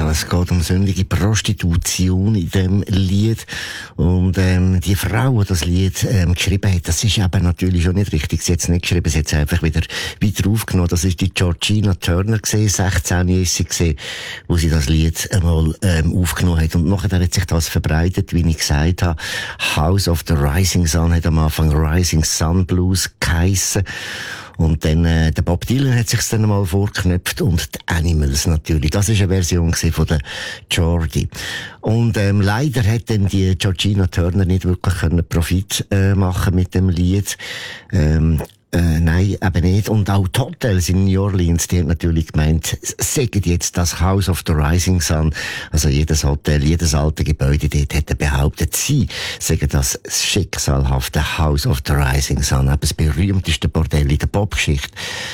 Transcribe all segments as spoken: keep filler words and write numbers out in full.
Genau, es geht um sündige Prostitution in dem Lied. Und ähm, die Frau, die das Lied ähm, geschrieben hat, das ist eben natürlich schon nicht richtig. Sie hat es nicht geschrieben, sie hat es einfach wieder weiter aufgenommen. Das ist die Georgina Turner gewesen, sechzehn ist sie gewesen, wo sie das Lied einmal ähm, aufgenommen hat. Und nachher hat sich das verbreitet, wie ich gesagt habe. House of the Rising Sun hat am Anfang Rising Sun Blues geheissen. Und dann, äh, der Bob Dylan hat sich's dann mal vorgeknöpft und die Animals natürlich. Das ist eine Version von der Georgie. Und, ähm, leider hat dann die Georgina Turner nicht wirklich können Profit, äh, machen mit dem Lied. Ähm, Äh, nein, eben nicht. Und auch die Hotels in New Orleans, die haben natürlich gemeint, sagen jetzt das House of the Rising Sun. Also jedes Hotel, jedes alte Gebäude dort hätte behauptet, sie sagen das schicksalhafte House of the Rising Sun, eben das berühmteste Bordell in der Popgeschichte.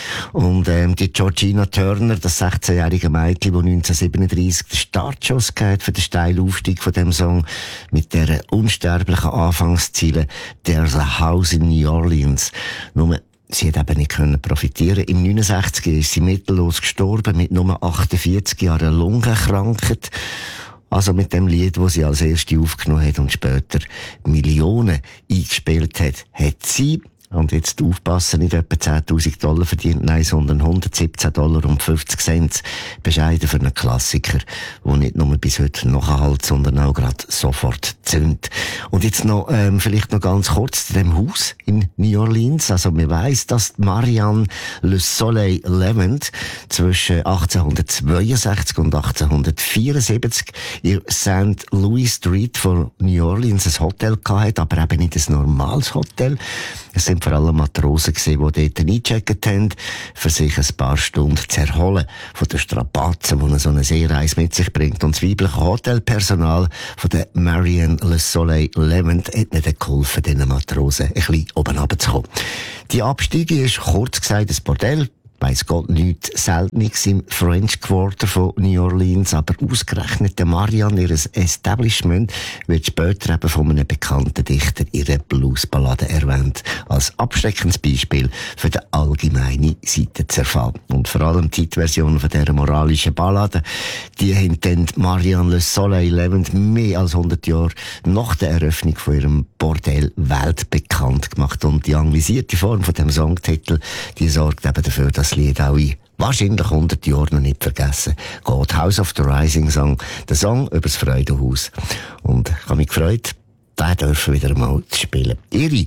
Und ähm, die Georgina Turner, das sechzehnjährige Mädchen, die neunzehnhundertsiebenunddreissig den Startschuss gegeben für den steilen Aufstieg von dem Song, mit der unsterblichen Anfangsziele There's a House in New Orleans. Nur sie hat eben nicht können profitieren. Im neunundsechzig ist sie mittellos gestorben, mit nur achtundvierzig Jahren Lungenkrankheit. Also mit dem Lied, das sie als erste aufgenommen hat und später Millionen eingespielt hat, hat sie, und jetzt aufpassen, nicht etwa zehntausend Dollar verdient, nein, sondern hundertsiebzehn Dollar und fünfzig Cent. Bescheiden für einen Klassiker, der nicht nur bis heute nachhält, sondern auch gerade sofort zündet. Und jetzt noch, ähm, vielleicht noch ganz kurz zu dem Haus in New Orleans. Also, man weiss, dass Marianne Le Soleil Levant zwischen achtzehnhundertzweiundsechzig und achtzehnhundertvierundsiebzig in Saint Louis Street von New Orleans ein Hotel gehabt, aber eben nicht ein normales Hotel. Es sind vor allem Matrosen gewesen, die dort eingecheckt haben, für sich ein paar Stunden zu erholen von den Strapazen, die so eine Seereise mit sich bringt. Und das weibliche Hotelpersonal von der Marianne Le Soleil Levant hat nicht geholfen, diesen Matrosen ein bisschen oben runterzukommen. Die Abstiege ist kurz gesagt ein Bordell. Weiss Gott nichts Seltenes im French Quarter von New Orleans, aber ausgerechnet der Marianne, ihr Establishment, wird später eben von einem bekannten Dichter ihre Bluesballade erwähnt, als abschreckendes Beispiel für den allgemeinen Seitenzerfall. Und vor allem die Titelversion von dieser moralischen Ballade, die haben dann Marianne Le Soleil Levant mehr als hundert Jahre nach der Eröffnung von ihrem Bordell weltbekannt gemacht. Und die anglisierte Form von dem Songtitel, die sorgt eben dafür, dass das Lied auch in wahrscheinlich hundert Jahren noch nicht vergessen geht. House of the Rising Sun, der Song über das Freudenhaus. Und ich habe mich gefreut, den dürfen wieder mal zu spielen. Ihre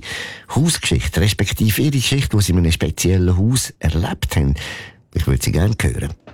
Hausgeschichte, respektive ihre Geschichte, die sie in einem speziellen Haus erlebt haben, ich würde sie gerne hören.